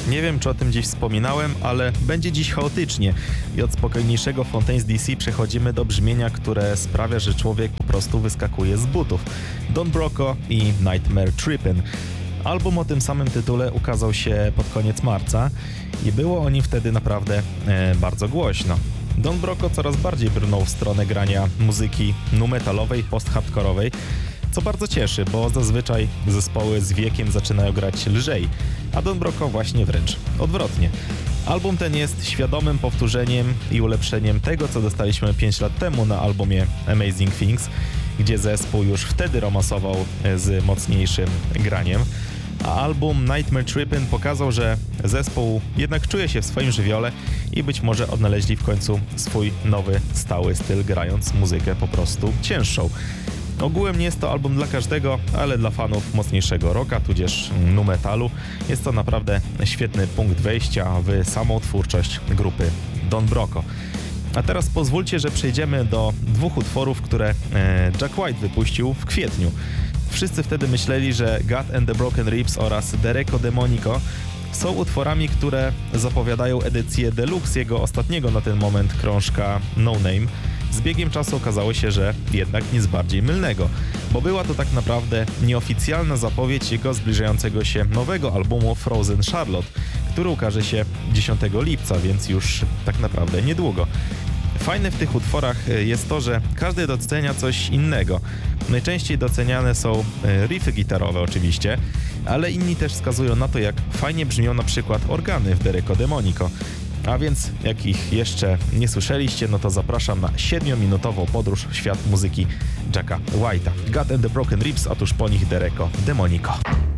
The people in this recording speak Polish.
Nie wiem, czy o tym dziś wspominałem, ale będzie dziś chaotycznie i od spokojniejszego Fontaines DC przechodzimy do brzmienia, które sprawia, że człowiek po prostu wyskakuje z butów. Don Broco i Nightmare Trippin'. Album o tym samym tytule ukazał się pod koniec marca i było o nim wtedy naprawdę bardzo głośno. Don Broco coraz bardziej brnął w stronę grania muzyki nu metalowej, post-hardkorowej, co bardzo cieszy, bo zazwyczaj zespoły z wiekiem zaczynają grać lżej, a Don Broco właśnie wręcz odwrotnie. Album ten jest świadomym powtórzeniem i ulepszeniem tego, co dostaliśmy 5 lat temu na albumie Amazing Things, gdzie zespół już wtedy romansował z mocniejszym graniem. A album Nightmare Trippin' pokazał, że zespół jednak czuje się w swoim żywiole i być może odnaleźli w końcu swój nowy, stały styl, grając muzykę po prostu cięższą. Ogółem nie jest to album dla każdego, ale dla fanów mocniejszego rocka, tudzież nu metalu jest to naprawdę świetny punkt wejścia w samą twórczość grupy Don Broco. A teraz pozwólcie, że przejdziemy do dwóch utworów, które Jack White wypuścił w kwietniu. Wszyscy wtedy myśleli, że God and the Broken Ribs oraz Dereko Demonico są utworami, które zapowiadają edycję deluxe jego ostatniego na ten moment krążka No Name. Z biegiem czasu okazało się, że jednak nic bardziej mylnego, bo była to tak naprawdę nieoficjalna zapowiedź jego zbliżającego się nowego albumu Frozen Charlotte, który ukaże się 10 lipca, więc już tak naprawdę niedługo. Fajne w tych utworach jest to, że każdy docenia coś innego. Najczęściej doceniane są riffy gitarowe oczywiście, ale inni też wskazują na to, jak fajnie brzmią na przykład organy w Dereko Demonico. A więc jak ich jeszcze nie słyszeliście, no to zapraszam na 7-minutową podróż w świat muzyki Jacka White'a. God and the Broken Ribs, a tuż po nich Dereko Demonico.